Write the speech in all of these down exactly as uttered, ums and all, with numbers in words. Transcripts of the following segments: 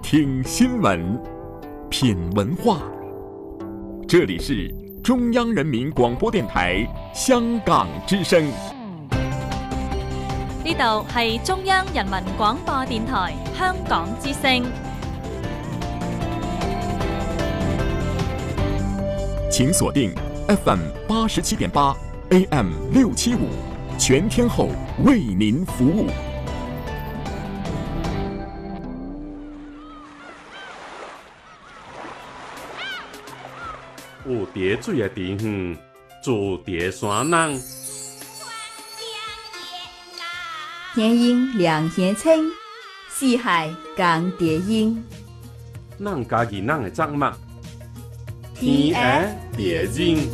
听新闻，品文化。这里是中央人民广播電台香港之聲。 呢度係中央人民廣播電台香港之聲。 請鎖定 F M 八十七點八 A M 六七五，全天候為您服務。 有蝶水的地方，住蝶山人。 天陰涼天清，四海共蝶音。 咱家己咱的作物，天涯蝶音。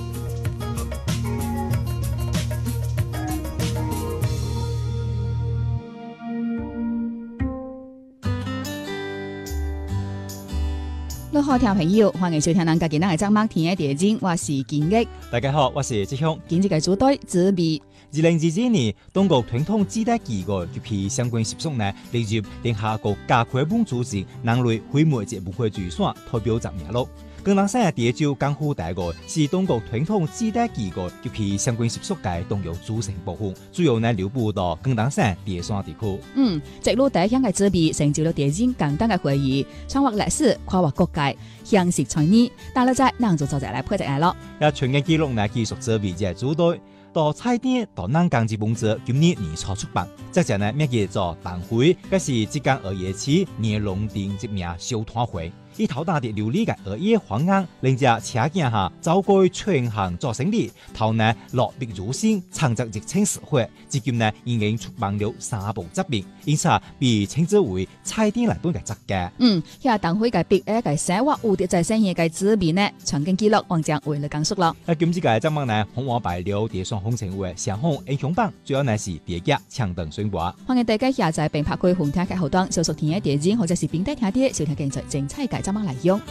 你好，聽眾朋友，歡迎收聽咱家己咱的節目《天涯蝶音》，我是金玉。 大家好，我是志雄。 今日嘅主題紙幣。 二零二二年，中國傳統紙袋機構及其相關習俗呢，列入聯合國教科文組織人類非物質文化遺產代表作名錄。廣東省嘅蝶洲江湖大愛是中國傳統紙袋機構及其相關習俗嘅重要組成部分，主要呢流布到廣東省蝶山地區。 嗯，直路第一項嘅紙幣成就了蝶音簡單嘅會議，創劃歷史，跨越國界，享食傳藝。但係在咱就坐在來配隻嚟咯。 一全嘅記錄呢，記述紙幣嘅主題。到菜店到南港之本者今年年初出版，即係呢名叫做蛋會，嗰是浙江二葉市年龍店一名小攤會。伊頭打的琉璃嘅二葉黃硬，令只車鏡下走過全行做生意，頭呢落筆如新，創作熱情實惠。至今呢已經出版了三部作品，因此被稱之為菜店嚟本嘅作家。 嗯，遐蛋會嘅筆誒嘅生活有啲在生意嘅紙幣呢，全經記錄王將為了講述咯。 啊，今次嘅節目呢，紅黃白了蝶山紅成為上紅英雄榜，主要呢是蝶家搶登選拔。 歡迎大家下載並拍開紅聽嘅後端，搜索天涯蝶音或者是並帶聽啲收聽現在精彩嘅節目內容。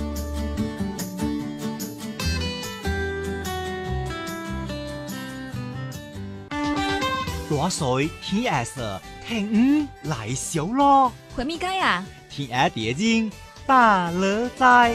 大水天涯色，聽五來小咯。 回咪街啊？ 天涯蝶音大樂在。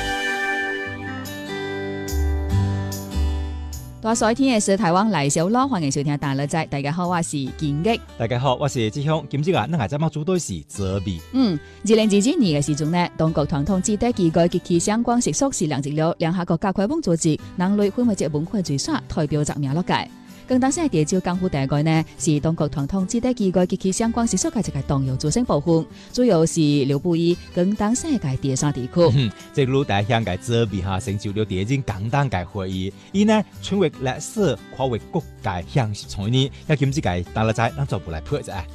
大水天涯是台灣來小咯，歡迎收聽大樂在。大家好，我是金玉。 大家好，我是志雄。今朝啊，咱係節目主題是紙幣。 嗯，二零二二年嘅時鐘呢，中國傳統紙袋機構及其相關習俗是列入了聯合國教科文組織人類非物質文化遺產代表作名錄嘅。廣東省蝶洲江湖大愛呢，是中國傳統紙袋機構及其相關習俗嘅一個重要組成部分，主要是流布於廣東省嘅蝶山地區。 嗯，即如第一項嘅紙幣下成就了蝶音簡單嘅會議，伊呢穿越歷史，跨越國界，享食傳藝。一今次嘅大樂在，咱就嚟配啫。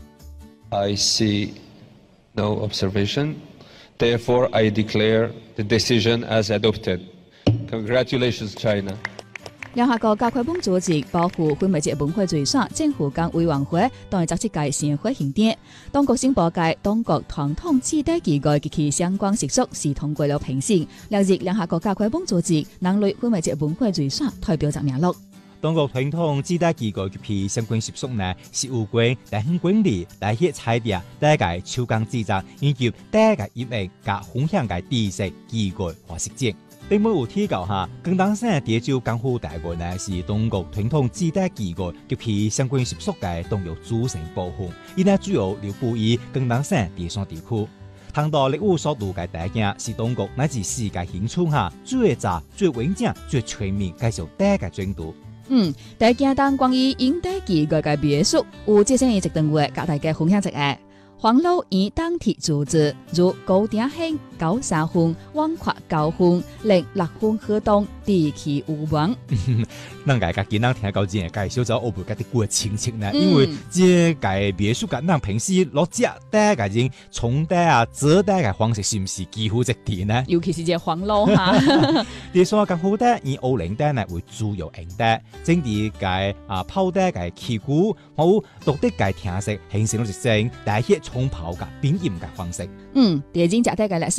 I see no observation. Therefore, I declare the decision as adopted. Congratulations, China. 聯合國教科文組織保護非物質文化遺產政府間委員會當日作出嘅盛會慶典，當局宣布界中國傳統紙袋機構及其相關習俗是通過了評審，列入聯合國教科文組織人類非物質文化遺產代表作名錄。 中國傳統紙袋機構及其相關習俗呢，是有關大興管理、大協菜店、大家手工製作以及大家音樂加分享嘅知識、機構和實踐。並冇有提到下，廣東省蝶洲江湖大愛呢是中國傳統紙袋機構及其相關習俗嘅重要組成部分，伊呢主要流布於廣東省蝶山地區。談到歷史所讀嘅大件是中國乃至世界興趣下最早、最完整、最全面介紹大嘅專讀。 嗯，第一件當關於紙袋機構嘅別墅，有接生一段話，甲大家分享一下。黃老以當鐵組織，如高鼎興九三分、旺跨九分、零六分河東地區有望。 咱家家今仔聽到真嘅介紹咗，我會覺得過清晰呢，因為這個別墅嘅咱平時攞只袋嘅人沖袋啊、折袋嘅方式是唔是幾乎一致呢？ 尤其是這黃老哈。 蝶山江湖袋以烏靈袋呢為主要用袋，整啲嘅啊泡袋嘅器具，好獨特嘅聽色，形成咗一種大協沖泡嘅冰飲嘅方式。 嗯，蝶音食袋嘅歷史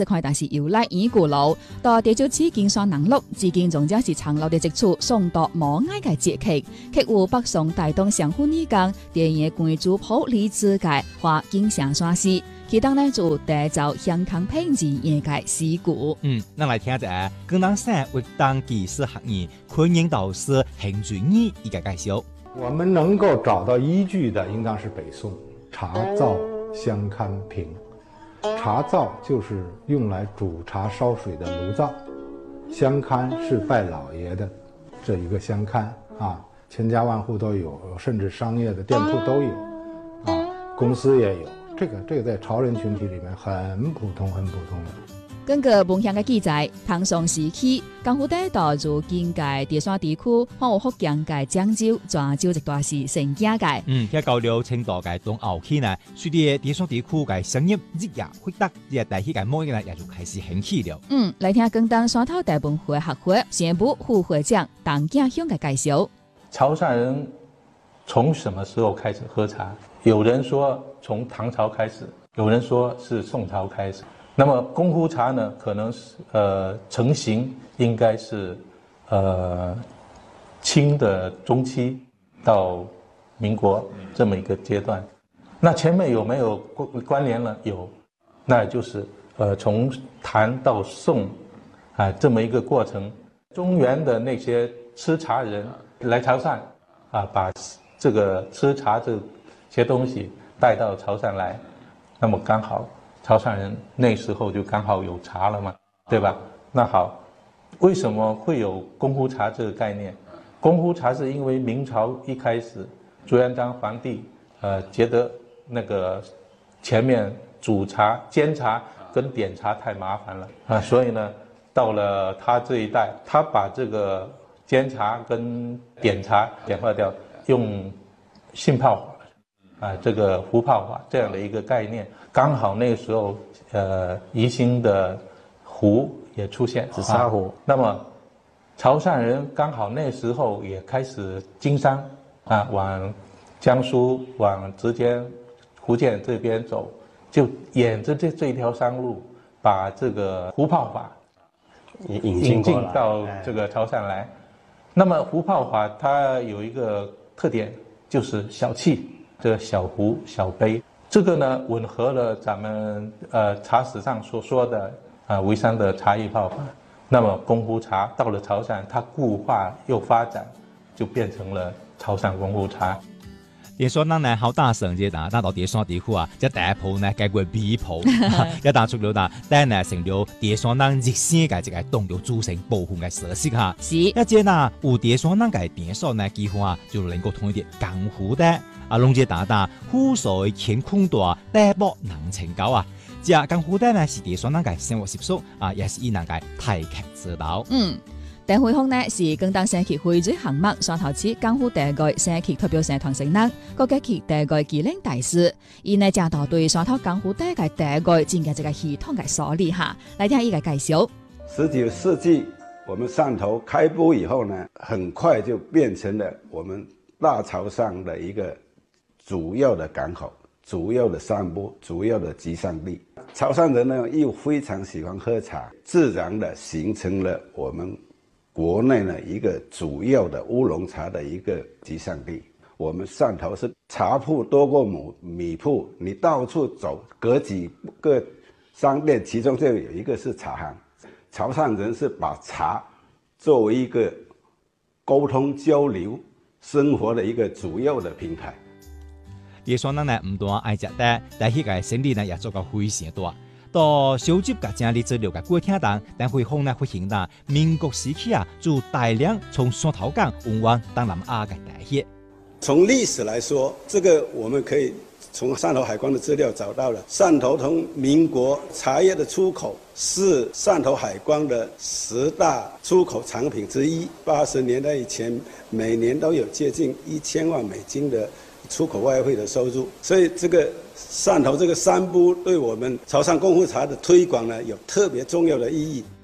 塊但是由來已故老，到地州市經商南路，至今仲將是長老的籍處，送到無礙嘅節氣，客戶北宋大東相互二江，電影貴族鋪李子界或經常刷視，其當呢就帶走香港品質業界事故。 嗯，咱來聽一下廣東省活動技術學院昆英導師邢俊義一個介紹。 我們能夠找到依據的，應當是北宋茶灶香堪瓶。茶灶就是用來煮茶燒水的爐灶，香堪是拜老爺的這一個香堪啊，千家萬戶都有，甚至商業的店鋪都有，啊，公司也有，這個這個在潮人群體裡面很普通，很普通的。 根據本鄉嘅記載，唐宋時期，江湖地道就建界第三地區，還有福建界漳州、泉州一段是成家界。 嗯，喺到了青島嘅東後期呢，隨住第三地區嘅商業日益發達，呢個地區嘅貿易呢也就開始興起了。嗯， 來聽廣東山頭大本會學會宣部副會長鄧家香嘅介紹。 潮汕人從什麼時候開始喝茶？有人說從唐朝開始，有人說是宋朝開始。那麼功夫茶呢，可能是呃成型應該是呃清的中期到民國這麼一個階段。那前面有沒有關關聯呢？有，那就是呃從唐到宋啊這麼一個過程。中原的那些吃茶人來潮汕啊，把這個吃茶這些東西帶到潮汕來，那麼剛好。潮汕人那時候就剛好有茶了嘛，對吧？那好，為什麼會有功夫茶這個概念？功夫茶是因為明朝一開始，朱元璋皇帝呃覺得那個前面煮茶、煎茶跟點茶太麻煩了啊，所以呢，到了他這一代，他把這個煎茶跟點茶簡化掉，用浸泡法啊，這個壺泡法這樣的一個概念。剛好那個時候，呃，宜興的壺也出現，紫砂壺。啊、那麼，潮汕人剛好那時候也開始經商，啊，往江蘇、往直接福建這邊走，就沿着這這一條商路，把這個壺泡法引引進到這個潮汕來。那麼壺泡法它有一個特點，就是小氣，這個小壺、小杯。這個呢，吻合了咱們呃茶史上所說的啊濰山的茶藝泡法。那麼功夫茶到了潮汕，它固化又發展，就變成了潮汕功夫茶。 電商人呢好大成績打，打到第三地區啊，即第一鋪呢改為尾鋪，一打出了啦，但係呢成了電商人熱線嘅一個當做主成部分嘅設施哈。是，一隻呢有電商人嘅電商呢幾乎啊就能夠同一啲江湖的啊，龍姐打打湖水乾坤大，大波能成交啊。只江湖的呢是電商人嘅生活習俗啊，也是以能嘅提劇指導。嗯。訂會空呢是廣東省旗會主項目上頭市江湖地區省旗代表社團成員，各級旗地區技能大使，而呢正道對上頭江湖地區地區建嘅這個系統嘅梳理下，來聽一個介紹。 十九世紀我們汕頭開埠以後呢，很快就變成了我們大潮汕的一個主要的港口、主要的商埠、主要的集散地。潮汕人呢又非常喜歡喝茶，自然的形成了我們國內呢一個主要的烏龍茶的一個集散地。我們汕頭是茶鋪多過米米鋪，你到處走，隔幾個商店，其中就有一個是茶行。潮汕人是把茶作為一個溝通交流生活的一個主要的平台。 啲商人呢唔單愛食得，但係個生意呢也做到非常大。到收集嘅整理資料嘅過程當，但會方呢會顯得民國時期啊，就大量從汕頭港運往東南亞嘅大蟹。 從歷史來說，這個我們可以從汕頭海關的資料找到了，汕頭同民國茶葉的出口是汕頭海關的十大出口產品之一。八十年代以前，每年都有接近一千萬美金的出口外匯的收入，所以這個汕頭這個商埠對我們潮汕功夫茶的推廣呢，有特別重要的意義。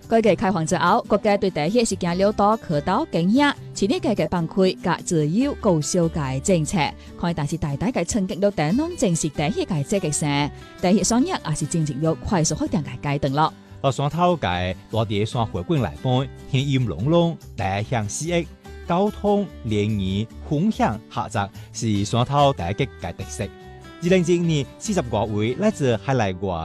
改革開放之後，國家對地鐵實行了多可到經驗，前啲改革崩潰及自由高效嘅政策，可以但是大大嘅衝擊到地方正式地鐵嘅積極性，地鐵商業也是正正要快速發展嘅階段咯。 落山頭嘅落地山回歸來講，天陰隆隆，大向四溢，交通聯誼分享合作是山頭第一級嘅特色。二零二一年四十個位來自海內外